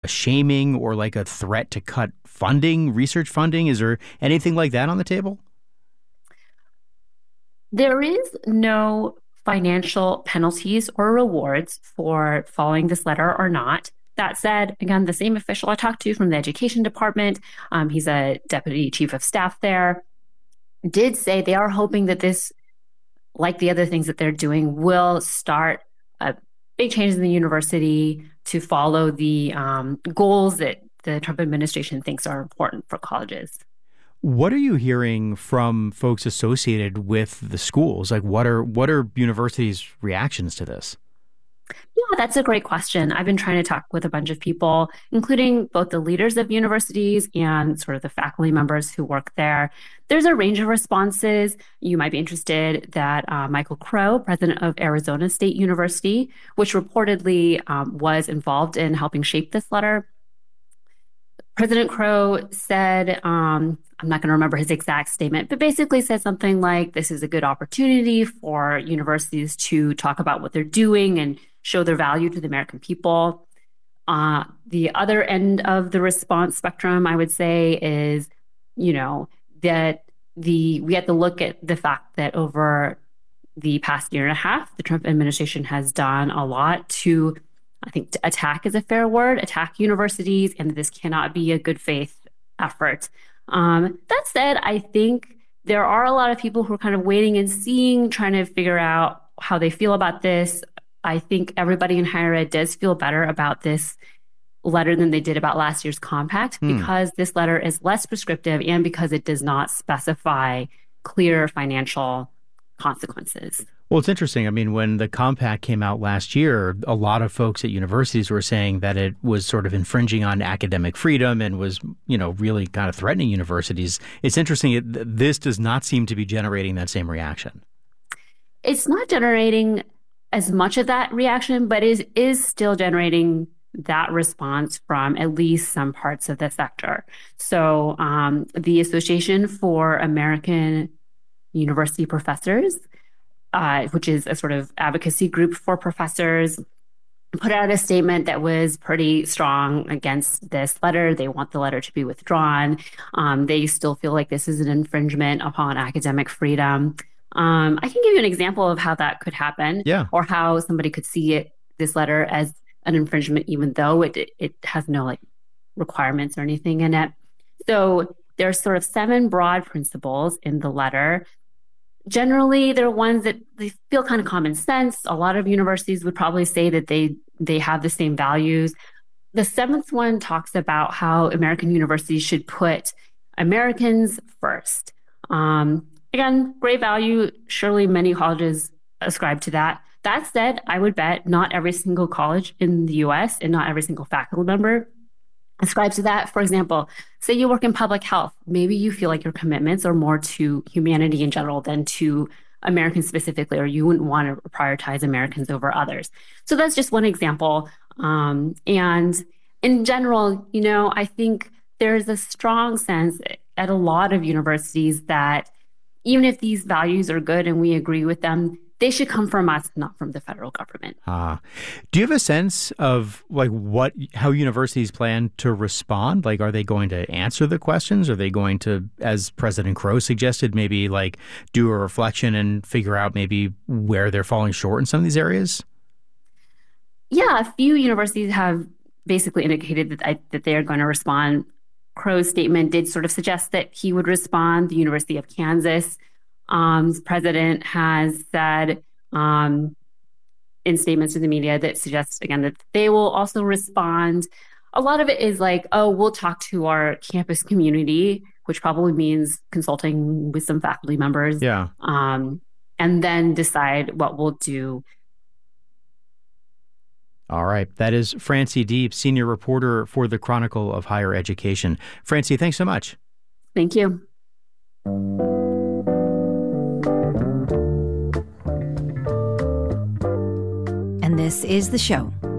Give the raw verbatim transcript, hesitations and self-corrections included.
shaming or like a threat to cut funding, research funding? Is there anything like that on the table? There is no financial penalties or rewards for following this letter or not. That said, again, the same official I talked to from the education department, um, he's a deputy chief of staff there, did say they are hoping that this, like the other things that they're doing, will start a big changes in the university to follow the um, goals that the Trump administration thinks are important for colleges. What are you hearing from folks associated with the schools? Like, what are what are universities' reactions to this? Yeah, that's a great question. I've been trying to talk with a bunch of people, including both the leaders of universities and sort of the faculty members who work there. There's a range of responses. You might be interested that uh, Michael Crow, president of Arizona State University, which reportedly um, was involved in helping shape this letter, President Crow said, um, I'm not going to remember his exact statement, but basically said something like, this is a good opportunity for universities to talk about what they're doing and show their value to the American people. Uh, the other end of the response spectrum, I would say, is, you know, that the we have to look at the fact that over the past year and a half, the Trump administration has done a lot to, I think attack is a fair word, attack universities, and this cannot be a good faith effort. Um, that said, I think there are a lot of people who are kind of waiting and seeing, trying to figure out how they feel about this. I think everybody in higher ed does feel better about this letter than they did about last year's compact hmm. because this letter is less prescriptive and because it does not specify clear financial consequences. Well, it's interesting. I mean, when the compact came out last year, a lot of folks at universities were saying that it was sort of infringing on academic freedom and was, you know, really kind of threatening universities. It's interesting. It, this does not seem to be generating that same reaction. It's not generating as much of that reaction, but it is still generating that response from at least some parts of the sector. So um, the Association for American University Professors, Uh, which is a sort of advocacy group for professors, put out a statement that was pretty strong against this letter. They want the letter to be withdrawn. Um, they still feel like this is an infringement upon academic freedom. Um, I can give you an example of how that could happen, yeah. or how somebody could see it, this letter as an infringement, even though it it has no like requirements or anything in it. So there's sort of seven broad principles in the letter. Generally, they're ones that they feel kind of common sense. A lot of universities would probably say that they they have the same values. The seventh one talks about how American universities should put Americans first. Um, again, great value. Surely many colleges ascribe to that. That said, I would bet not every single college in the U S and not every single faculty member ascribes to that. For example, say you work in public health. Maybe you feel like your commitments are more to humanity in general than to Americans specifically, or you wouldn't want to prioritize Americans over others. So that's just one example. Um, and in general, you know, I think there's a strong sense at a lot of universities that even if these values are good and we agree with them, they should come from us, not from the federal government. Ah, do you have a sense of like what, how universities plan to respond? Like, are they going to answer the questions? Are they going to, as President Crow suggested, maybe like do a reflection and figure out maybe where they're falling short in some of these areas? Yeah, a few universities have basically indicated that I, that they are going to respond. Crow's statement did sort of suggest that he would respond. The University of Kansas Um, president has said um, in statements to the media that suggests, again, that they will also respond. A lot of it is like, oh, we'll talk to our campus community, which probably means consulting with some faculty members. Yeah. Um, and then decide what we'll do. All right. That is Francie Deep, senior reporter for the Chronicle of Higher Education. Francie, thanks so much. Thank you. And this is The Show.